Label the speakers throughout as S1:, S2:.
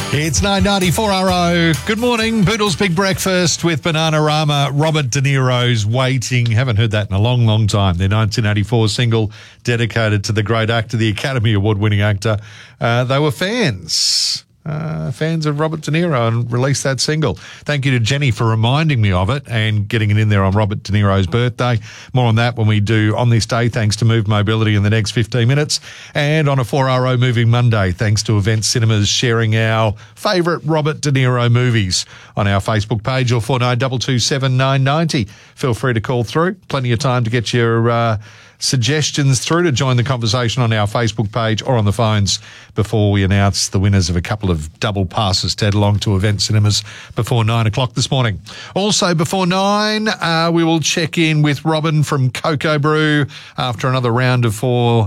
S1: It's 9:94 Good morning. Boodle's Big Breakfast with Bananarama. Robert De Niro's Waiting. Haven't heard that in a long, long time. Their 1984 single dedicated to the great actor, the Academy Award-winning actor. They were fans of Robert De Niro and released that single. Thank you to Jenny for reminding me of it and getting it in there on Robert De Niro's birthday. More on that when we do On This Day, thanks to Move Mobility in the next 15 minutes. And on a 4RO Moving Monday, thanks to Event Cinemas sharing our favourite Robert De Niro movies on our Facebook page or 4922 990. Feel free to call through. Plenty of time to get your suggestions through to join the conversation on our Facebook page or on the phones before we announce the winners of a couple of double passes to head along to Event Cinemas before 9 o'clock this morning. Also before 9, we will check in with Robin from Cocoa Brew after another round of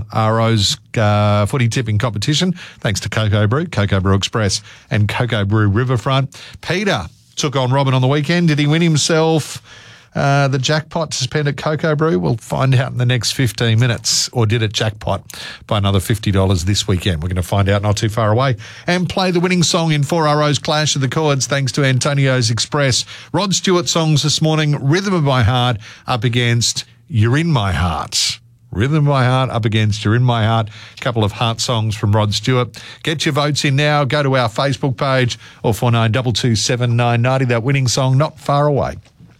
S1: 4RO's footy tipping competition. Thanks to Cocoa Brew Express and Cocoa Brew Riverfront. Peter took on Robin on the weekend. Did he win himself the jackpot to spend at Cocoa Brew? We'll find out in the next 15 minutes. Or did it jackpot by another $50 this weekend? We're going to find out not too far away. And play the winning song in 4RO's Clash of the Chords thanks to Antonio's Express. Rod Stewart songs this morning. Rhythm of My Heart up against You're in My Heart. Rhythm of My Heart up against You're in My Heart. A couple of heart songs from Rod Stewart. Get your votes in now. Go to our Facebook page or 4922 990. That winning song not far away.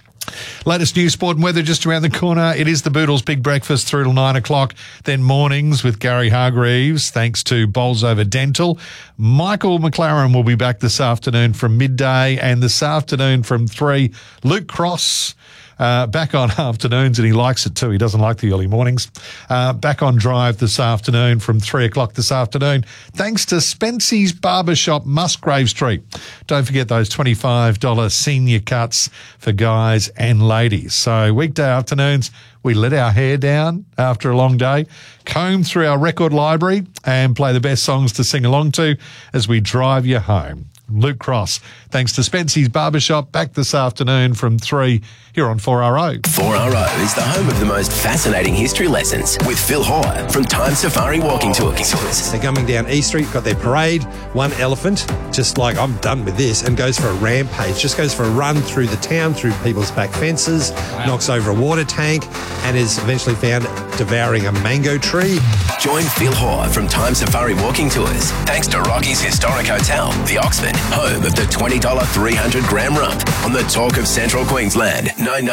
S1: Latest news, sport and weather just around the corner. It is the Boodles Big Breakfast through till 9 o'clock. Then mornings with Gary Hargreaves, thanks to Bolsover Dental. Michael McLaren will be back this afternoon from midday, and this afternoon from 3, Luke Cross. Back on afternoons, and he likes it too. He doesn't like the early mornings. Back on drive this afternoon from 3 o'clock this afternoon, thanks to Spency's Barbershop, Musgrave Street. Don't forget those $25 senior cuts for guys and ladies. So weekday afternoons, we let our hair down after a long day, comb through our record library and play the best songs to sing along to as we drive you home. Luke Cross, thanks to Spency's Barbershop, back this afternoon from 3 here on 4RO.
S2: 4RO is the home of the most fascinating history lessons with Phil Hoare from Time Safari Walking Tours.
S3: They're coming down E Street, got their parade, one elephant, just like I'm done with this, and goes for a rampage, just goes for a run through the town, through people's back fences, knocks over a water tank, and is eventually found devouring a mango tree.
S2: Join Phil Hoare from Time Safari Walking Tours, thanks to Rocky's Historic Hotel, the Oxford, home of the $20 300-gram rump on the Talk of Central Queensland.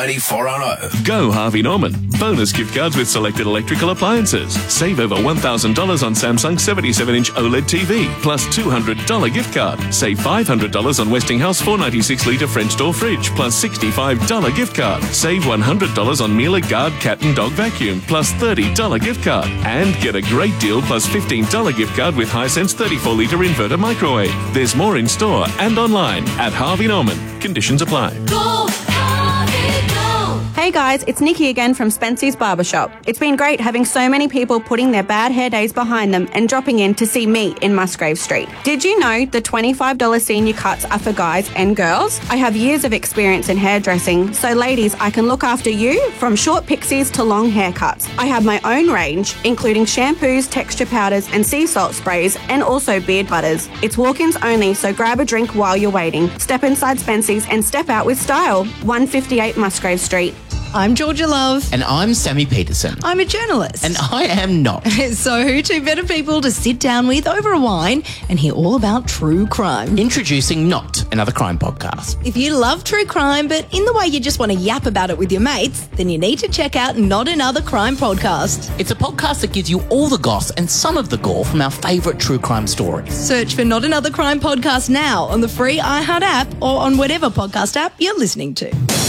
S2: 994RO.
S4: Go Harvey Norman. Bonus gift cards with selected electrical appliances. Save over $1,000 on Samsung 77-inch OLED TV, plus $200 gift card. Save $500 on Westinghouse 496-litre French door fridge, plus $65 gift card. Save $100 on Miele Guard cat and dog vacuum, plus $30 gift card. And get a great deal plus $15 gift card with Hisense 34-litre inverter microwave. There's more in store and online at Harvey Norman. Conditions apply.
S5: Go!
S6: Hey guys, it's Nikki again from Spency's Barbershop. It's been great having so many people putting their bad hair days behind them and dropping in to see me in Musgrave Street. Did you know the $25 senior cuts are for guys and girls? I have years of experience in hairdressing, so ladies, I can look after you from short pixies to long haircuts. I have my own range, including shampoos, texture powders and sea salt sprays, and also beard butters. It's walk-ins only, so grab a drink while you're waiting. Step inside Spency's and step out with style. 158 Musgrave Street.
S5: I'm Georgia Love.
S7: And I'm Sammy Peterson.
S5: I'm a journalist.
S7: And I am not.
S5: So who two better people to sit down with over a wine and hear all about true crime?
S7: Introducing Not Another Crime Podcast.
S5: If you love true crime, but in the way you just want to yap about it with your mates, then you need to check out Not Another Crime Podcast.
S7: It's a podcast that gives you all the goss and some of the gore from our favourite true crime stories.
S5: Search for Not Another Crime Podcast now on the free iHeart app or on whatever podcast app you're listening to.